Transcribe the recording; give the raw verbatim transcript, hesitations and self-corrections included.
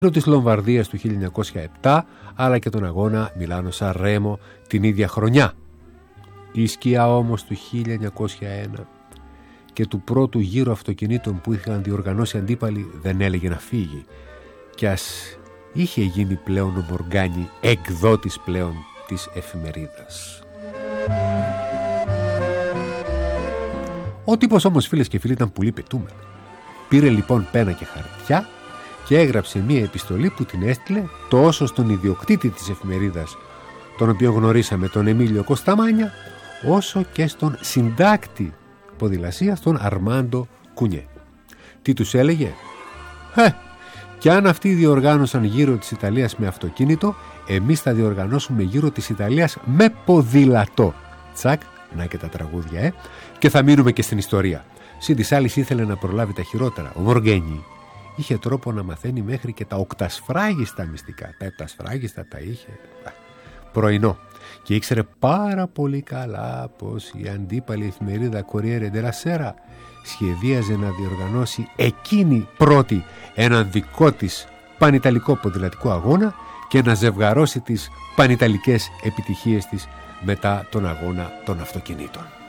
της Λομβαρδίας του χίλια εννιακόσια επτά, αλλά και τον αγώνα Μιλάνο-Σαν Ρέμο την ίδια χρονιά. Η σκιά όμως του χίλια εννιακόσια ένα και του πρώτου γύρου αυτοκινήτων που είχαν διοργανώσει αντίπαλοι δεν έλεγε να φύγει, κι ας είχε γίνει πλέον ο Μοργάνη εκδότης πλέον της εφημερίδας. Ο τύπος όμως, φίλες και φίλοι, ήταν πολύ πετούμενο. Πήρε λοιπόν πένα και χαρτιά και έγραψε μία επιστολή που την έστειλε τόσο στον ιδιοκτήτη της εφημερίδας, τον οποίο γνωρίσαμε, τον Εμίλιο Κωνσταμάνια, όσο και στον συντάκτη ποδηλασίας, τον Αρμάντο Κουνιέ. Τι τους έλεγε? Ε, κι αν αυτοί διοργάνωσαν γύρω της Ιταλίας με αυτοκίνητο, εμείς θα διοργανώσουμε γύρω της Ιταλίας με ποδήλατο. Τσακ, να και τα τραγούδια, ε, και θα μείνουμε και στην ιστορία. Συν της άλλης ήθελε να προλάβει τα χειρότερα. Ο Μοργένη είχε τρόπο να μαθαίνει μέχρι και τα οκτασφράγιστα μυστικά. Τα επτασφράγιστα τα είχε πρωινό. Και ήξερε πάρα πολύ καλά πως η αντίπαλη εφημερίδα Corriere della Sera σχεδίαζε να διοργανώσει εκείνη πρώτη έναν δικό της πανιταλικό ποδηλατικό αγώνα και να ζευγαρώσει τις πανιταλικές επιτυχίες της μετά τον αγώνα των αυτοκινήτων.